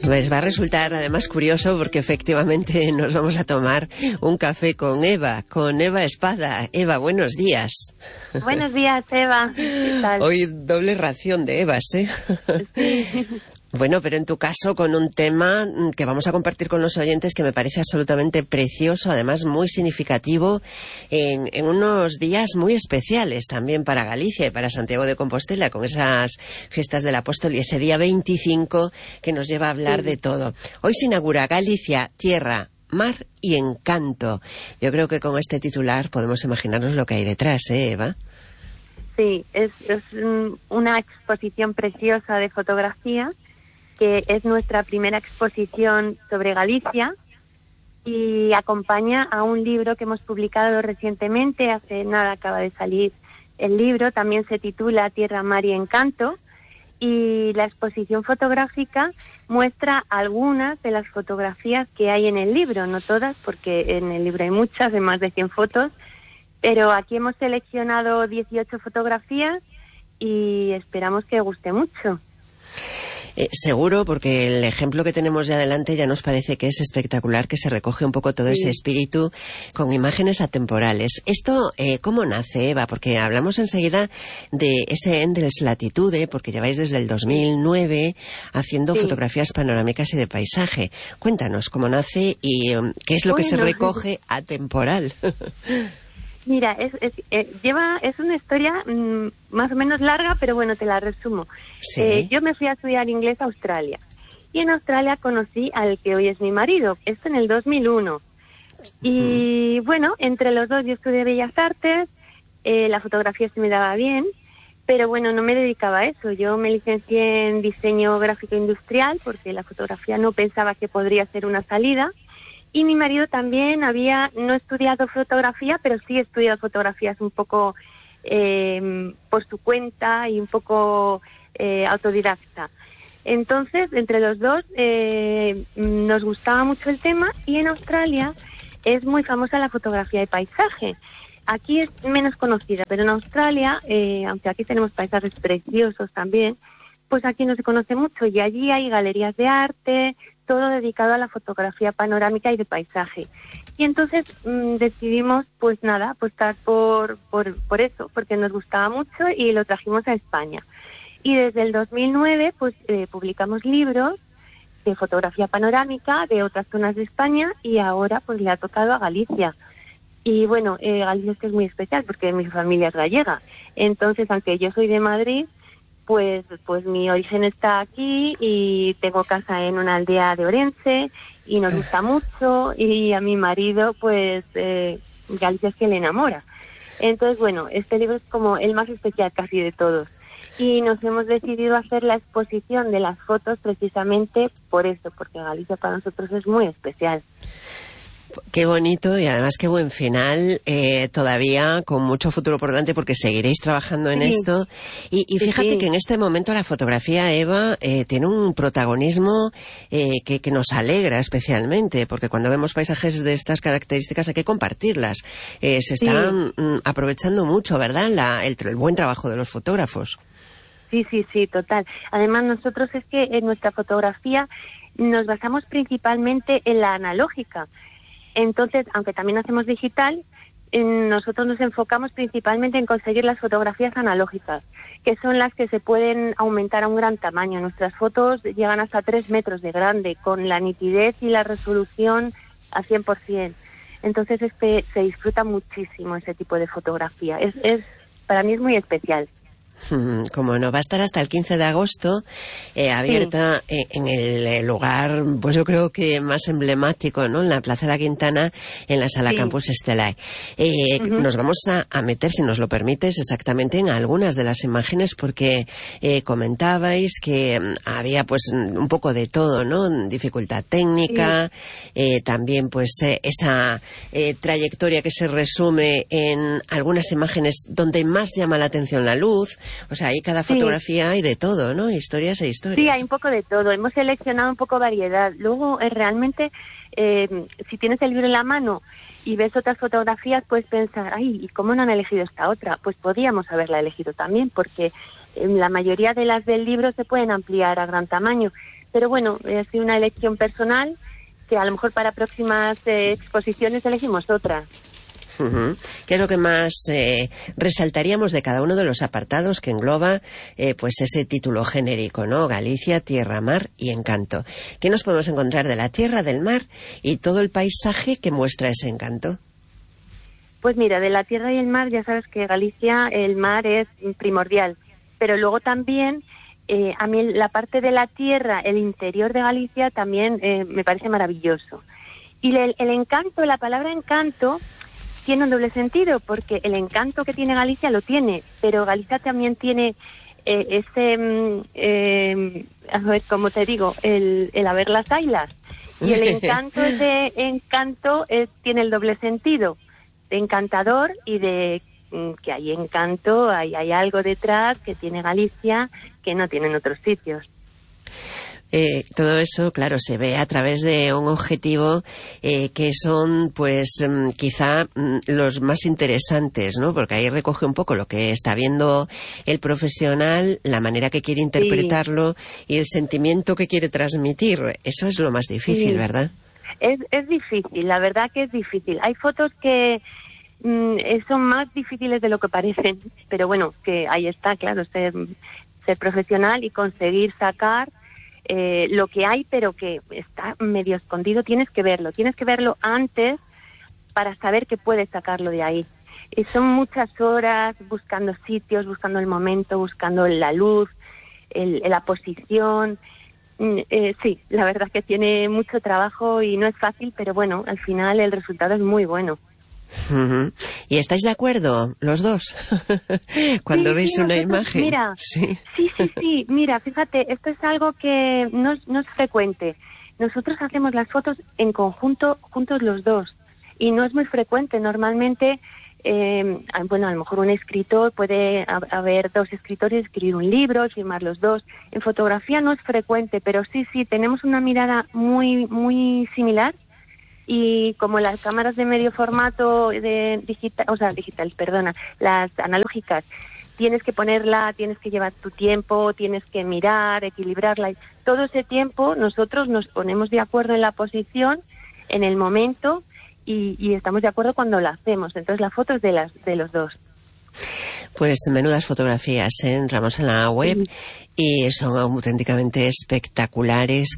Pues va a resultar además curioso porque efectivamente nos vamos a tomar un café con Eva Espada. Eva, buenos días. Buenos días, Eva. ¿Qué tal? Hoy doble ración de Evas, ¿eh? Sí. Bueno, pero en tu caso con un tema que vamos a compartir con los oyentes que me parece absolutamente precioso, además muy significativo, en unos días muy especiales también para Galicia y para Santiago de Compostela, con esas fiestas del Apóstol y ese día 25 que nos lleva a hablar de todo. Hoy se inaugura Galicia, tierra, mar y encanto. Yo creo que con este titular podemos imaginarnos lo que hay detrás, ¿eh, Eva? Sí, es una exposición preciosa de fotografía, que es nuestra primera exposición sobre Galicia y acompaña a un libro que hemos publicado recientemente, hace nada acaba de salir el libro, también se titula Tierra, Mar y Encanto, y la exposición fotográfica muestra algunas de las fotografías que hay en el libro, no todas, porque en el libro hay muchas, de más de 100 fotos, pero aquí hemos seleccionado 18 fotografías y esperamos que guste mucho. Seguro, porque el ejemplo que tenemos ya adelante ya nos parece que es espectacular, que se recoge un poco todo ese espíritu con imágenes atemporales. ¿Esto cómo nace, Eva? Porque hablamos enseguida de ese Endless Latitude, porque lleváis desde el 2009 haciendo fotografías panorámicas y de paisaje. Cuéntanos cómo nace y qué es lo que se recoge atemporal. Mira, es una historia más o menos larga, pero bueno, te la resumo. ¿Sí? Yo me fui a estudiar inglés a Australia, y en Australia conocí al que hoy es mi marido, esto en el 2001. Y bueno, entre los dos yo estudié Bellas Artes, la fotografía se me daba bien, pero bueno, no me dedicaba a eso. Yo me licencié en diseño gráfico industrial, porque la fotografía no pensaba que podría ser una salida. Y mi marido también había no estudiado fotografía, pero sí estudiado fotografías un poco por su cuenta y un poco autodidacta. Entonces, entre los dos nos gustaba mucho el tema, y en Australia es muy famosa la fotografía de paisaje. Aquí es menos conocida, pero en Australia, aunque aquí tenemos paisajes preciosos también, pues aquí no se conoce mucho, y allí hay galerías de arte, todo dedicado a la fotografía panorámica y de paisaje. Y entonces decidimos, pues nada, apostar por eso, porque nos gustaba mucho y lo trajimos a España. Y desde el 2009, pues publicamos libros de fotografía panorámica de otras zonas de España, y ahora pues le ha tocado a Galicia. Y bueno, Galicia es muy especial porque mi familia es gallega. Entonces, aunque yo soy de Madrid, pues mi origen está aquí y tengo casa en una aldea de Orense y nos gusta mucho, y a mi marido pues Galicia es que le enamora. Entonces bueno, este libro es como el más especial casi de todos, y nos hemos decidido hacer la exposición de las fotos precisamente por eso, porque Galicia para nosotros es muy especial. Qué bonito, y además qué buen final, todavía con mucho futuro por delante, porque seguiréis trabajando en esto. Y fíjate que en este momento la fotografía, Eva, tiene un protagonismo que nos alegra especialmente, porque cuando vemos paisajes de estas características hay que compartirlas. Se están aprovechando mucho, ¿verdad?, el buen trabajo de los fotógrafos. Sí, total. Además, nosotros es que en nuestra fotografía nos basamos principalmente en la analógica. Entonces, aunque también hacemos digital, nosotros nos enfocamos principalmente en conseguir las fotografías analógicas, que son las que se pueden aumentar a un gran tamaño. Nuestras fotos llegan hasta 3 metros de grande, con la nitidez y la resolución a 100%. Entonces, se disfruta muchísimo ese tipo de fotografía. Para mí es muy especial. Como no, va a estar hasta el 15 de agosto abierta en el lugar, pues yo creo que más emblemático, ¿no?, en la Plaza de la Quintana, en la Sala Campus Estelae. Nos vamos a meter, si nos lo permites, exactamente en algunas de las imágenes, porque comentabais que había pues un poco de todo, ¿no?, dificultad técnica, también pues esa trayectoria que se resume en algunas imágenes donde más llama la atención la luz. O sea, ahí cada fotografía hay de todo, ¿no? Historias e historias. Sí, hay un poco de todo. Hemos seleccionado un poco variedad. Luego, realmente, si tienes el libro en la mano y ves otras fotografías, puedes pensar, ay, ¿y cómo no han elegido esta otra? Pues podíamos haberla elegido también, porque la mayoría de las del libro se pueden ampliar a gran tamaño. pero bueno, ha sido una elección personal que a lo mejor para próximas exposiciones elegimos otra. ¿Qué es lo que más resaltaríamos de cada uno de los apartados que engloba pues ese título genérico, ¿no? Galicia, tierra, mar y encanto. ¿Qué nos podemos encontrar de la tierra, del mar y todo el paisaje que muestra ese encanto? Pues mira, de la tierra y el mar, ya sabes que Galicia, el mar es primordial, pero luego también a mí la parte de la tierra, el interior de Galicia también me parece maravilloso. Y el encanto, la palabra encanto tiene un doble sentido, porque el encanto que tiene Galicia lo tiene, pero Galicia también tiene a ver, como te digo, el haber las ailas. Y el encanto, ese encanto tiene el doble sentido, de encantador y de que hay encanto, hay algo detrás que tiene Galicia que no tienen otros sitios. Todo eso, claro, se ve a través de un objetivo que son, pues, quizá los más interesantes, ¿no? Porque ahí recoge un poco lo que está viendo el profesional, la manera que quiere interpretarlo y el sentimiento que quiere transmitir. Eso es lo más difícil, ¿verdad? Es difícil, la verdad que es difícil. Hay fotos que son más difíciles de lo que parecen, pero bueno, que ahí está, claro, ser profesional y conseguir sacar lo que hay, pero que está medio escondido. Tienes que verlo antes para saber que puedes sacarlo de ahí. Son muchas horas buscando sitios, buscando el momento, buscando la luz, la posición. Sí, la verdad que tiene mucho trabajo y no es fácil, pero bueno, al final el resultado es muy bueno. ¿Y estáis de acuerdo los dos cuando veis una imagen? Mira, sí, mira, fíjate, esto es algo que no es frecuente. Nosotros hacemos las fotos en conjunto, juntos los dos, y no es muy frecuente. Normalmente, bueno, a lo mejor un escritor puede haber dos escritores, escribir un libro, firmar los dos. En fotografía no es frecuente, pero sí, tenemos una mirada muy, muy similar. Y como las cámaras de medio formato las analógicas, tienes que ponerla, tienes que llevar tu tiempo, tienes que mirar, equilibrarla. Todo ese tiempo nosotros nos ponemos de acuerdo en la posición, en el momento, y estamos de acuerdo cuando la hacemos. Entonces la foto es de los dos. Pues menudas fotografías, entramos en la web y son auténticamente espectaculares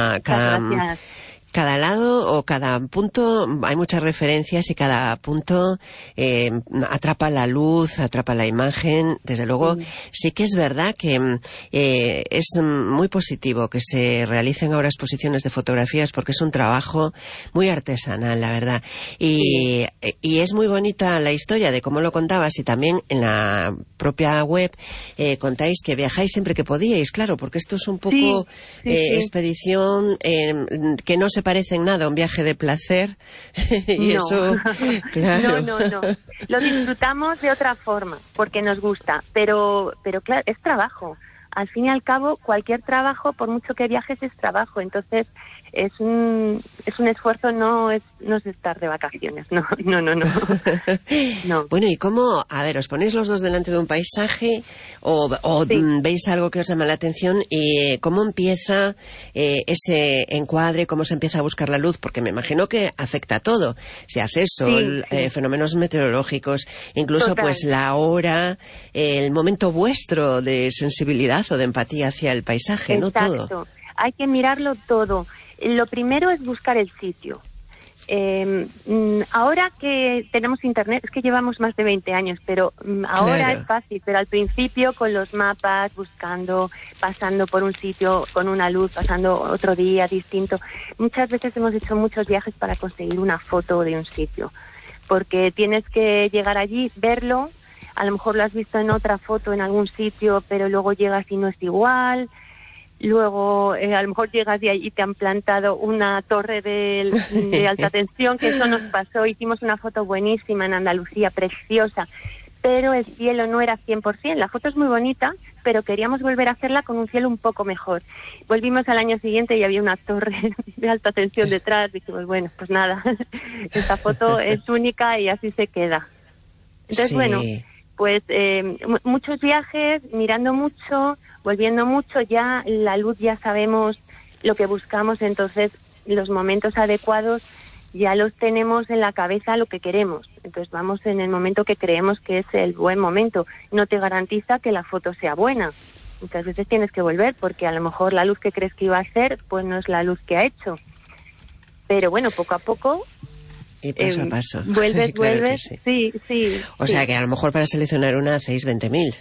cada lado o cada punto, hay muchas referencias y cada punto atrapa la luz, atrapa la imagen. Desde luego, sí que es verdad que es muy positivo que se realicen ahora exposiciones de fotografías porque es un trabajo muy artesanal, la verdad. Y es muy bonita la historia de cómo lo contabas, y también en la propia web contáis que viajáis siempre que podíais, claro, porque esto es un poco expedición que no se parece en nada a un viaje de placer. Y eso, claro. No. Lo disfrutamos de otra forma, porque nos gusta, pero claro, es trabajo. Al fin y al cabo, cualquier trabajo, por mucho que viajes, es trabajo. Entonces, es un esfuerzo, no es estar de vacaciones. No. Bueno, ¿y cómo? A ver, ¿os ponéis los dos delante de un paisaje o veis algo que os llama la atención? ¿Y cómo empieza ese encuadre? ¿Cómo se empieza a buscar la luz? Porque me imagino que afecta a todo. Si hace sol, fenómenos meteorológicos, incluso total, pues la hora, el momento vuestro de sensibilidad o de empatía hacia el paisaje, exacto, ¿no? Todo. Hay que mirarlo todo. Lo primero es buscar el sitio. Ahora que tenemos internet, es que llevamos más de 20 años, pero ahora claro, es fácil, pero al principio con los mapas, buscando, pasando por un sitio con una luz, pasando otro día distinto. Muchas veces hemos hecho muchos viajes para conseguir una foto de un sitio, porque tienes que llegar allí, verlo, a lo mejor lo has visto en otra foto en algún sitio, pero luego llegas y no es igual. Luego, a lo mejor llegas de ahí y te han plantado una torre de alta tensión, que eso nos pasó. Hicimos una foto buenísima en Andalucía, preciosa, pero el cielo no era 100%. La foto es muy bonita, pero queríamos volver a hacerla con un cielo un poco mejor. Volvimos al año siguiente y había una torre de alta tensión detrás. Dijimos, bueno, pues nada, esta foto es única y así se queda. Entonces, bueno, pues muchos viajes, mirando mucho, volviendo mucho, ya la luz ya sabemos lo que buscamos. Entonces, los momentos adecuados ya los tenemos en la cabeza lo que queremos. Entonces vamos en el momento que creemos que es el buen momento. No te garantiza que la foto sea buena. Muchas veces tienes que volver porque a lo mejor la luz que crees que iba a hacer pues no es la luz que ha hecho. Pero bueno, poco a poco... Y paso a paso. Vuelves, Claro vuelves. Sí. O sea que a lo mejor para seleccionar una hacéis 20.000.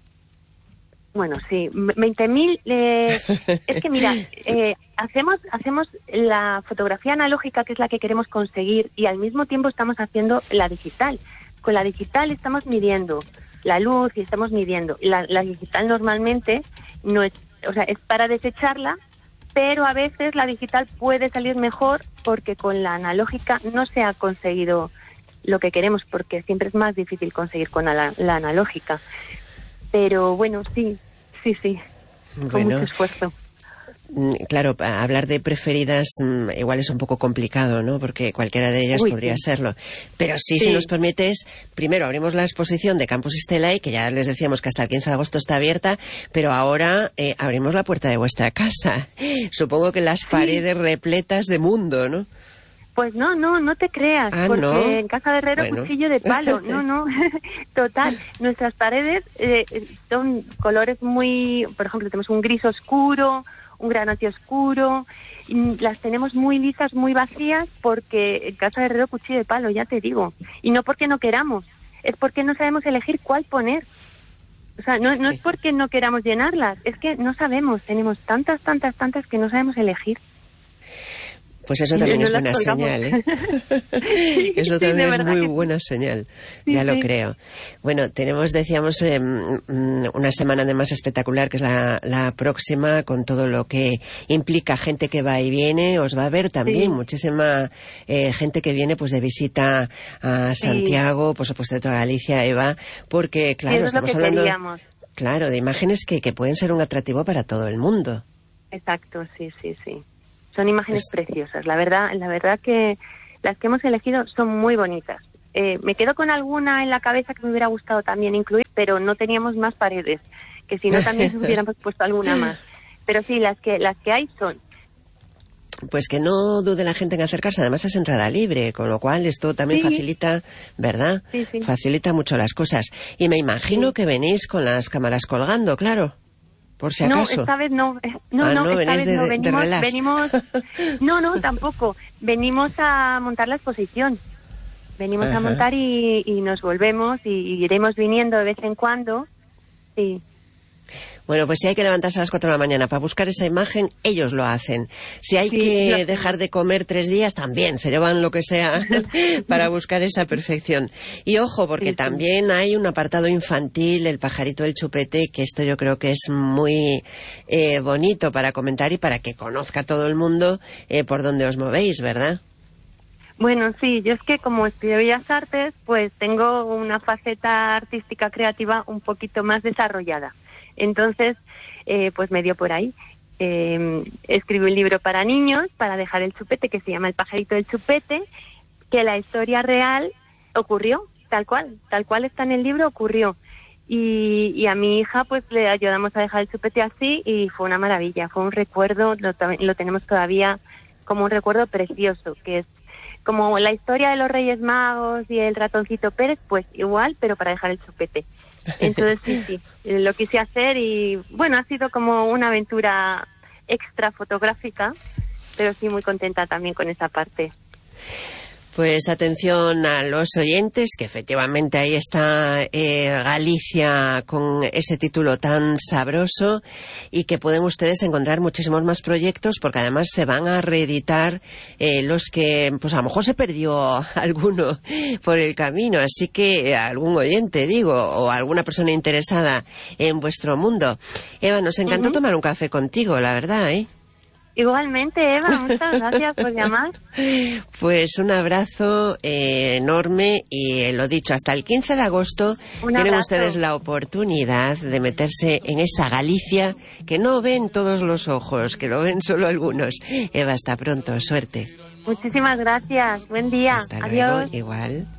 Bueno, sí, 20.000, es que mira, hacemos la fotografía analógica, que es la que queremos conseguir, y al mismo tiempo estamos haciendo la digital. Con la digital estamos midiendo la luz y estamos midiendo. La digital normalmente no es, o sea, es para desecharla, pero a veces la digital puede salir mejor porque con la analógica no se ha conseguido lo que queremos, porque siempre es más difícil conseguir con la analógica. Pero bueno, sí, con mucho esfuerzo. Claro, hablar de preferidas igual es un poco complicado, ¿no? Porque cualquiera de ellas podría serlo. Pero sí, si nos permites, primero abrimos la exposición de Campus Stelae, que ya les decíamos que hasta el 15 de agosto está abierta, pero ahora abrimos la puerta de vuestra casa. Supongo que las paredes repletas de mundo, ¿no? Pues no te creas, porque ¿no? en Casa de Herrero cuchillo de palo, no, total. Nuestras paredes son colores muy, por ejemplo, tenemos un gris oscuro, un granate oscuro, y las tenemos muy lisas, muy vacías, porque en Casa de Herrero cuchillo de palo, ya te digo. Y no porque no queramos, es porque no sabemos elegir cuál poner. O sea, no es porque no queramos llenarlas, es que no sabemos, tenemos tantas que no sabemos elegir. Pues eso también es buena señal, ¿eh? Eso también es muy buena señal, ya lo creo. Bueno, tenemos, decíamos, una semana además espectacular, que es la próxima, con todo lo que implica gente que va y viene. Os va a ver también muchísima gente que viene pues de visita a Santiago, por supuesto de toda Galicia, Eva, porque, claro, estamos hablando de imágenes que pueden ser un atractivo para todo el mundo. Exacto, sí. Son imágenes preciosas. La verdad que las que hemos elegido son muy bonitas. Me quedo con alguna en la cabeza que me hubiera gustado también incluir, pero no teníamos más paredes, que si no también hubiéramos puesto alguna más. Pero sí, las que hay son. Pues que no dude la gente en acercarse, además es entrada libre, con lo cual esto también facilita, ¿verdad? Sí. Facilita mucho las cosas. Y me imagino que venís con las cámaras colgando, claro. Por si acaso. No, esta vez no. Esta vez no. Venimos. No, tampoco. Venimos a montar la exposición. Venimos a montar y nos volvemos y iremos viniendo de vez en cuando. Sí. Bueno, pues si hay que levantarse a las 4 de la mañana para buscar esa imagen, ellos lo hacen. Si hay que dejar de comer 3 días, también se llevan lo que sea para buscar esa perfección. Y ojo, porque también hay un apartado infantil, el pajarito del chupete, que esto yo creo que es muy bonito para comentar y para que conozca todo el mundo por dónde os movéis, ¿verdad? Bueno, sí, yo es que como estudio Bellas Artes, pues tengo una faceta artística creativa un poquito más desarrollada. Entonces, pues me dio por ahí. Escribí un libro para niños, para dejar el chupete, que se llama El pajarito del chupete, que la historia real ocurrió, tal cual está en el libro, ocurrió. Y a mi hija pues le ayudamos a dejar el chupete así y fue una maravilla, fue un recuerdo, lo tenemos todavía como un recuerdo precioso, que es como la historia de los Reyes Magos y el ratoncito Pérez, pues igual, pero para dejar el chupete. Entonces sí, lo quise hacer y bueno, ha sido como una aventura extra fotográfica, pero sí muy contenta también con esa parte. Pues atención a los oyentes, que efectivamente ahí está Galicia con ese título tan sabroso y que pueden ustedes encontrar muchísimos más proyectos porque además se van a reeditar los que pues a lo mejor se perdió alguno por el camino, así que algún oyente, digo, o alguna persona interesada en vuestro mundo. Eva, nos encantó tomar un café contigo, la verdad, ¿eh? Igualmente, Eva, muchas gracias por llamar. Pues un abrazo enorme y lo dicho, hasta el 15 de agosto tienen ustedes la oportunidad de meterse en esa Galicia que no ven todos los ojos, que lo ven solo algunos. Eva, hasta pronto, suerte. Muchísimas gracias, buen día. Hasta Adiós. Luego, igual.